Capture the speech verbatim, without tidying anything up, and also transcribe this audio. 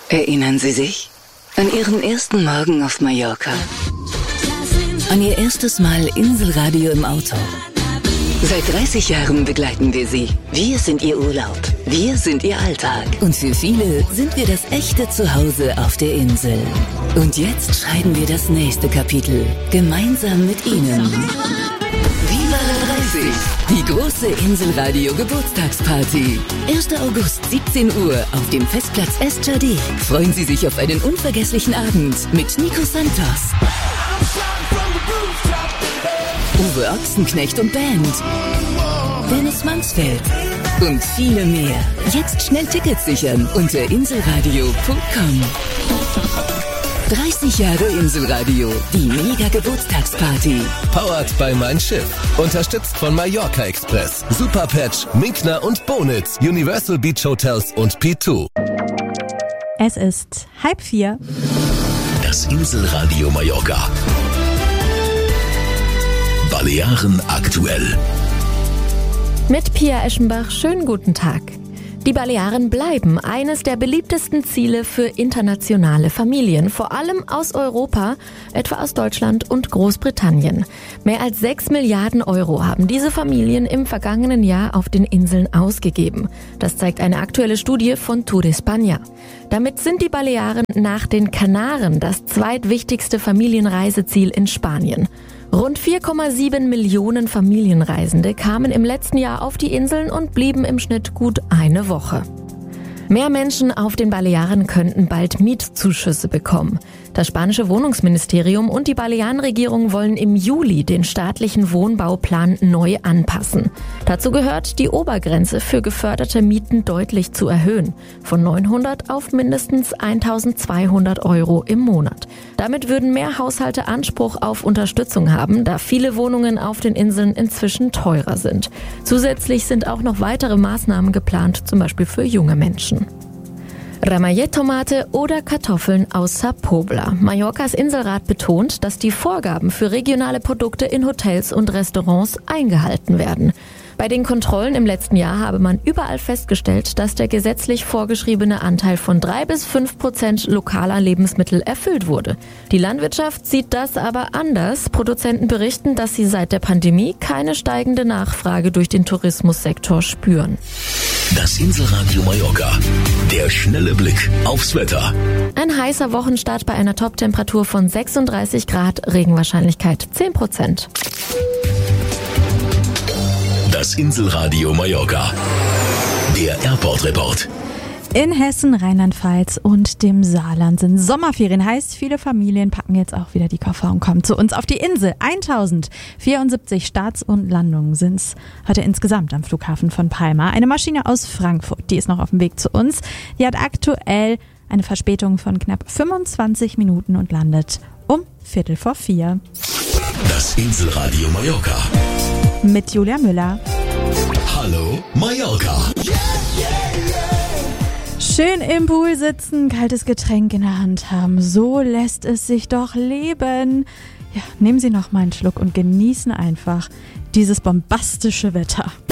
Erinnern Sie sich an Ihren ersten Morgen auf Mallorca? An Ihr erstes Mal Inselradio im Auto? Seit dreißig Jahren begleiten wir Sie. Wir sind Ihr Urlaub. Wir sind Ihr Alltag. Und für viele sind wir das echte Zuhause auf der Insel. Und jetzt schreiben wir das nächste Kapitel. Gemeinsam mit Ihnen. Viva la dreißig! Die große Inselradio Geburtstagsparty. erster August, siebzehn Uhr auf dem Festplatz Estjardé. Freuen Sie sich auf einen unvergesslichen Abend mit Nico Santos, Uwe Ochsenknecht und Band, Dennis Mansfeld und viele mehr. Jetzt schnell Tickets sichern unter inselradio punkt com. dreißig Jahre Inselradio, die Mega-Geburtstagsparty. Powered by Mein Schiff. Unterstützt von Mallorca Express, Superpatch, Minkner und Bonitz, Universal Beach Hotels und P zwei. Es ist halb vier. Das Inselradio Mallorca. Balearen aktuell. Mit Pia Eschenbach, schönen guten Tag. Die Balearen bleiben eines der beliebtesten Ziele für internationale Familien, vor allem aus Europa, etwa aus Deutschland und Großbritannien. Mehr als sechs Milliarden Euro haben diese Familien im vergangenen Jahr auf den Inseln ausgegeben. Das zeigt eine aktuelle Studie von Tour España. Damit sind die Balearen nach den Kanaren das zweitwichtigste Familienreiseziel in Spanien. Rund vier Komma sieben Millionen Familienreisende kamen im letzten Jahr auf die Inseln und blieben im Schnitt gut eine Woche. Mehr Menschen auf den Balearen könnten bald Mietzuschüsse bekommen. Das spanische Wohnungsministerium und die Balearenregierung wollen im Juli den staatlichen Wohnbauplan neu anpassen. Dazu gehört, die Obergrenze für geförderte Mieten deutlich zu erhöhen, von neunhundert auf mindestens eintausendzweihundert Euro im Monat. Damit würden mehr Haushalte Anspruch auf Unterstützung haben, da viele Wohnungen auf den Inseln inzwischen teurer sind. Zusätzlich sind auch noch weitere Maßnahmen geplant, zum Beispiel für junge Menschen. Ramallet-Tomate oder Kartoffeln aus Sa Pobla. Mallorcas Inselrat betont, dass die Vorgaben für regionale Produkte in Hotels und Restaurants eingehalten werden. Bei den Kontrollen im letzten Jahr habe man überall festgestellt, dass der gesetzlich vorgeschriebene Anteil von drei bis fünf Prozent lokaler Lebensmittel erfüllt wurde. Die Landwirtschaft sieht das aber anders. Produzenten berichten, dass sie seit der Pandemie keine steigende Nachfrage durch den Tourismussektor spüren. Das Inselradio Mallorca. Der schnelle Blick aufs Wetter. Ein heißer Wochenstart bei einer Toptemperatur von sechsunddreißig Grad, Regenwahrscheinlichkeit zehn Prozent. Das Inselradio Mallorca. Der Airport-Report. In Hessen, Rheinland-Pfalz und dem Saarland sind Sommerferien. Heißt, viele Familien packen jetzt auch wieder die Koffer und kommen zu uns auf die Insel. eintausendvierundsiebzig Starts und Landungen sind es heute insgesamt am Flughafen von Palma. Eine Maschine aus Frankfurt, die ist noch auf dem Weg zu uns. Die hat aktuell eine Verspätung von knapp fünfundzwanzig Minuten und landet um Viertel vor vier. Das Inselradio Mallorca. Mit Julia Müller. Hallo Mallorca. Schön im Pool sitzen, kaltes Getränk in der Hand haben. So lässt es sich doch leben. Ja, nehmen Sie noch mal einen Schluck und genießen einfach dieses bombastische Wetter.